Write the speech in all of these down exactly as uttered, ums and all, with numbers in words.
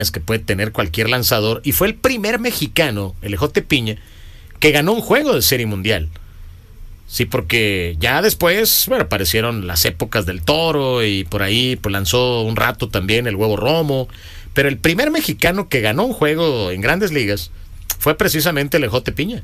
que puede tener cualquier lanzador, y fue el primer mexicano, el Ejote Piña, que ganó un juego de Serie Mundial. Sí, porque ya después, bueno, aparecieron las épocas del Toro y por ahí pues lanzó un rato también el Huevo Romo, pero el primer mexicano que ganó un juego en Grandes Ligas fue precisamente el Ejote Piña.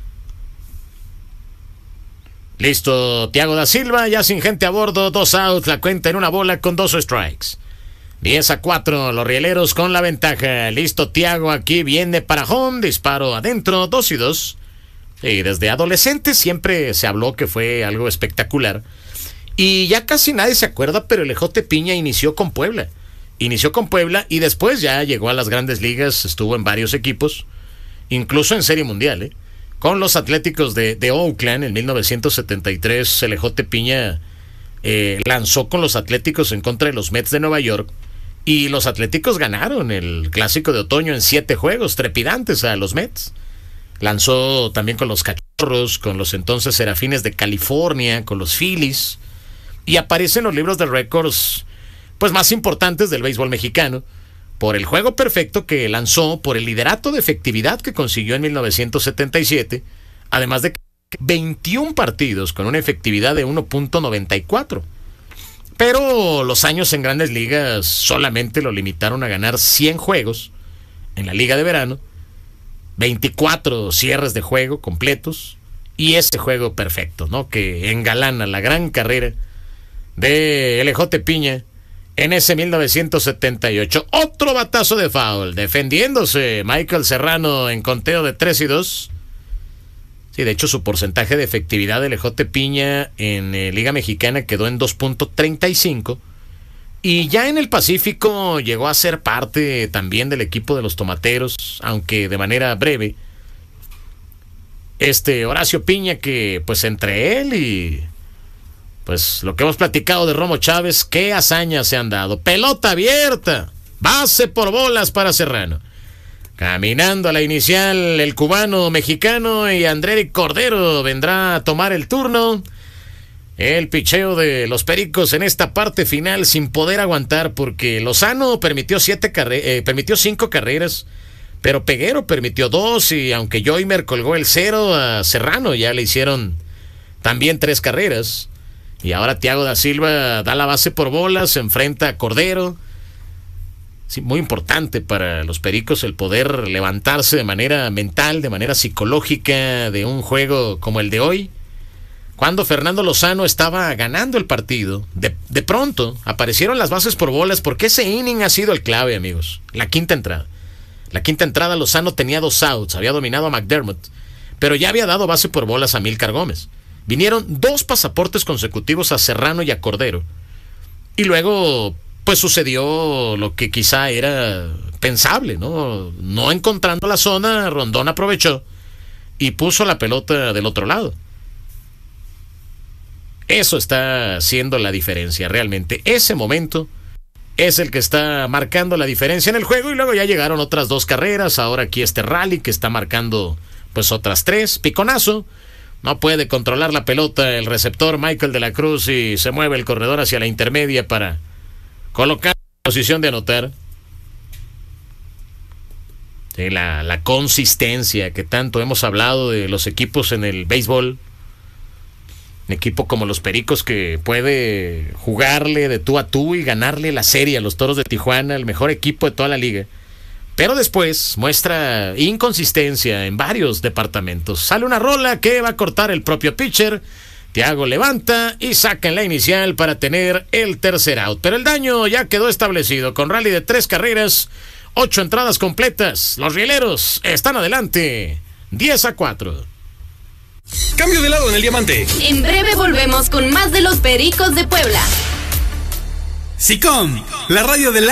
Listo, Thiago da Silva, ya sin gente a bordo, dos outs, la cuenta en una bola con dos strikes. diez a cuatro, los rieleros con la ventaja. Listo, Thiago aquí viene para home, disparo adentro, dos y dos. Y desde adolescente siempre se habló que fue algo espectacular. Y ya casi nadie se acuerda, pero el Ejote Piña inició con Puebla. Inició con Puebla y después ya llegó a las Grandes Ligas, estuvo en varios equipos, incluso en Serie Mundial, ¿eh? Con los Atléticos de, de Oakland en mil novecientos setenta y tres, el Ejote Piña eh, lanzó con los Atléticos en contra de los Mets de Nueva York. Y los Atléticos ganaron el Clásico de Otoño en siete juegos trepidantes a los Mets. Lanzó también con los Cachorros, con los entonces Serafines de California, con los Phillies. Y aparece en los libros de récords pues más importantes del béisbol mexicano, por el juego perfecto que lanzó, por el liderato de efectividad que consiguió en mil novecientos setenta y siete, además de veintiún partidos con una efectividad de uno punto noventa y cuatro. Pero los años en Grandes Ligas solamente lo limitaron a ganar cien juegos en la Liga de Verano, veinticuatro cierres de juego completos y ese juego perfecto, ¿no?, que engalana la gran carrera de el Ejote Piña en ese mil novecientos setenta y ocho. Otro batazo de foul, defendiéndose Michael Serrano en conteo de tres y dos. Sí, de hecho su porcentaje de efectividad del Ejote Piña en eh, Liga Mexicana quedó en dos punto treinta y cinco. Y ya en el Pacífico llegó a ser parte también del equipo de los Tomateros, aunque de manera breve. Este Horacio Piña, que pues entre él y pues lo que hemos platicado de Romo Chávez, qué hazañas se han dado. Pelota abierta, base por bolas para Serrano. Caminando a la inicial el cubano mexicano y Andrés Cordero vendrá a tomar el turno. El picheo de los Pericos en esta parte final sin poder aguantar porque Lozano permitió siete carre- eh, permitió cinco carreras, pero Peguero permitió dos y aunque Joymer colgó el cero, a Serrano ya le hicieron también tres carreras. Y ahora Thiago da Silva da la base por bolas, se enfrenta a Cordero. Sí, muy importante para los Pericos el poder levantarse de manera mental, de manera psicológica de un juego como el de hoy. Cuando Fernando Lozano estaba ganando el partido, de, de pronto aparecieron las bases por bolas porque ese inning ha sido el clave, amigos. La quinta entrada. La quinta entrada Lozano tenía dos outs, había dominado a McDermott, pero ya había dado base por bolas a Amílcar Gómez. Vinieron dos pasaportes consecutivos a Serrano y a Cordero. Y luego, pues sucedió lo que quizá era pensable, ¿no? No encontrando la zona, Rondón aprovechó y puso la pelota del otro lado. Eso está haciendo la diferencia, realmente. Ese momento es el que está marcando la diferencia en el juego y luego ya llegaron otras dos carreras. Ahora aquí este rally que está marcando pues otras tres. Piconazo. No puede controlar la pelota el receptor Michael de la Cruz y se mueve el corredor hacia la intermedia para colocar en posición de anotar. Sí, la, la consistencia que tanto hemos hablado de los equipos en el béisbol. Un equipo como los Pericos que puede jugarle de tú a tú y ganarle la serie a los Toros de Tijuana, el mejor equipo de toda la liga. Pero después muestra inconsistencia en varios departamentos. Sale una rola que va a cortar el propio pitcher. Thiago levanta y saca en la inicial para tener el tercer out. Pero el daño ya quedó establecido con rally de tres carreras, ocho entradas completas. Los rieleros están adelante, diez a cuatro. Cambio de lado en el diamante. En breve volvemos con más de los Pericos de Puebla. SICOM, la radio de la